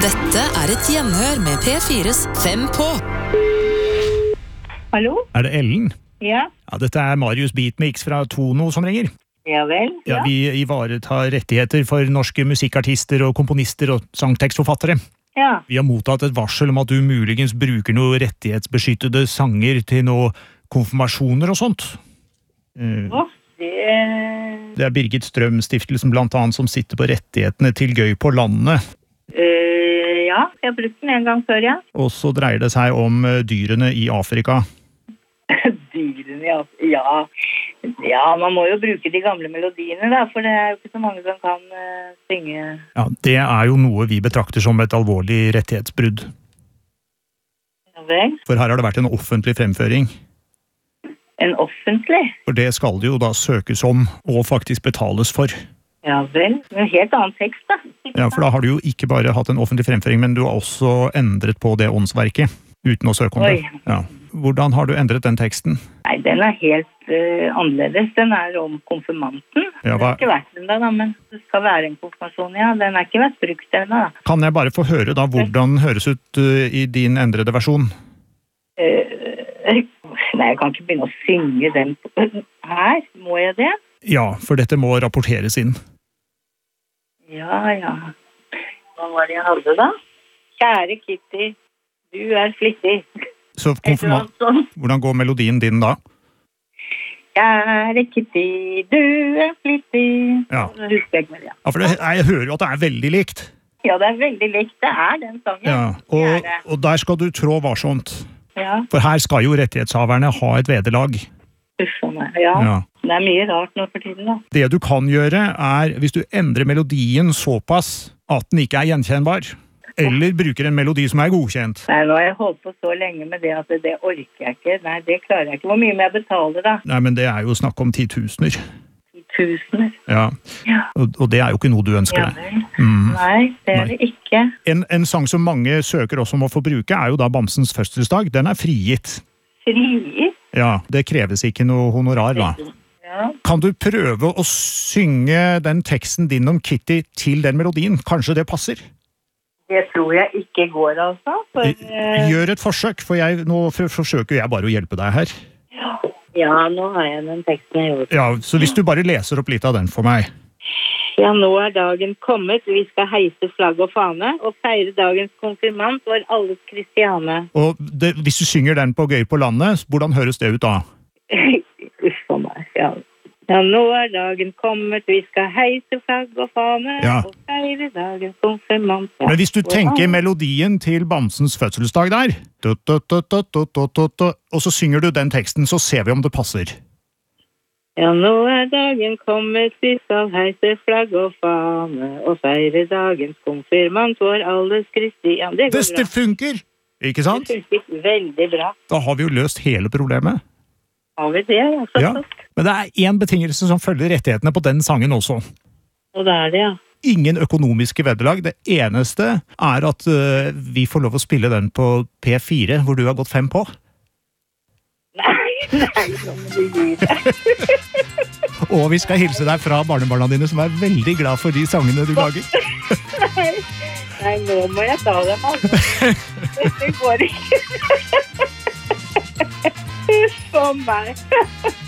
Dette et gjenhør med P4s 5 på. Hallo? Det Ellen? Ja. Ja, dette Marius Beatmix fra Tono som ringer. Ja vel? Ja, vi ivaretar rettigheter for norske musikkartister og komponister og sangtekstforfattere. Ja. Vi har mottatt et varsel om at du muligens bruker noe rettighetsbeskyttede sanger til noe konfirmasjoner og sånt. Det Birgit Strøm-stiftelsen blant annet som sitter på rettighetene til Gøy på landet. Ja, jeg har brukt den en gang før, ja. Og så dreier det seg om dyrene i Afrika. Dyrene i Afrika, ja, man må jo bruke de gamle melodiene da, for det jo ikke så mange som kan synge. Ja, det jo noe vi betrakter som et alvorlig rettighetsbrudd. Ja vel? For her har det vært en offentlig fremføring. En offentlig? For det skal det jo da søkes om og faktisk betales for. Ja vel, en helt annen tekst da. Ja, for da har du jo ikke bare hatt en offentlig fremføring, men du har også endret på det åndsverket, uten å søke om det. Ja. Hvordan har du endret den teksten? Nei, den helt annerledes. Den om konfirmanten. Ja, det har ikke vært den da, men det skal være en konfirmasjon, ja. Den ikke vært brukt ennå. Kan jeg bare få høre da, hvordan høres ut i din endrede versjon? Nei, jeg kan ikke begynne å synge den her. Må jeg det? Ja, for dette må rapporteres inn. Ja. Hva var det jeg hadde da? Kjære Kitty, du flittig. Så hvordan går melodien din da? Kjære Kitty, du flittig. Ja. Ja, for jeg hører jo at det veldig likt. Ja, det veldig likt. Det den sangen. Ja, og der skal du trå varsomt. Ja. For her skal jo rettighetshaverne ha et vederlag. Uffa meg, ja. Det mye rart nå for tiden da. Det du kan gjøre hvis du endrer melodien såpass at den ikke gjenkjennbar, eller bruker en melodi som godkjent. Nei, nå har jeg holdt på så lenge med det at det orker jeg ikke. Nei, det klarer jeg ikke. Hvor mye må jeg betale da? Nei, men det jo snakk om 10.000. 10.000? Ja. Og det jo ikke noe du ønsker deg. Nei, det det ikke. En sang som mange søker også om å få bruke jo da Bamsens fødselsdag. Den frigitt. Frigitt? Ja, det kreves ikke noe honorar da. Ja. Kan du prøve å synge den teksten din om Kitty til den melodien? Kanskje det passer? Det tror jeg ikke går, altså. Gjør et forsøk, for nå forsøker jeg bare å hjelpe deg her. Ja, nå har jeg den teksten jeg gjort. Ja, så hvis du bare leser opp litt av den for meg. Ja, nå dagen kommet. Vi skal heise flagg og fane, og feire dagens konfirmant for alles Kristiane. Og hvis du synger den på Gøy på landet, hvordan høres det ut da? Uffa meg, ja. Ja, nå dagen kommet, vi skal heise flagg og fane, og feire dagens konfirmant. Men hvis du tenker melodien til Bamsens fødselsdag der, og så synger du den teksten, så ser vi om det passer. Ja, nå dagen kommet, vi skal heise flagg og fane, og feire dagens konfirmant for alles Kristian. Det går bra. Det funker, ikke sant? Det funker veldig bra. Da har vi jo løst hele problemet. Har vi det, ja. Men det en betingelse som følger rettighetene på den sangen også. Og det det, ja. Ingen økonomiske vederlag. Det eneste at vi får lov å spille den på P4, hvor du har gått 5 på. Nei, nå må du gi det. Og vi skal hilse deg fra barnebarna dine, som veldig glad for de sangene du lager. Nei, nå må jeg ta dem, altså. Det går ikke. For meg.